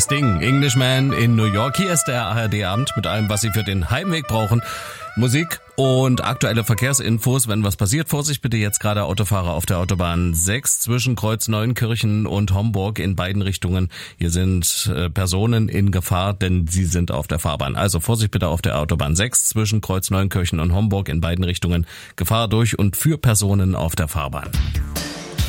Sting, Englishman in New York. Hier ist der ARD-Abend mit allem, was Sie für den Heimweg brauchen. Musik und aktuelle Verkehrsinfos. Wenn was passiert, Vorsicht bitte jetzt gerade Autofahrer auf der Autobahn 6 zwischen Kreuz Neunkirchen und Homburg in beiden Richtungen. Hier sind Personen in Gefahr, denn sie sind auf der Fahrbahn. Also Vorsicht bitte auf der Autobahn 6 zwischen Kreuz Neunkirchen und Homburg in beiden Richtungen. Gefahr durch und für Personen auf der Fahrbahn.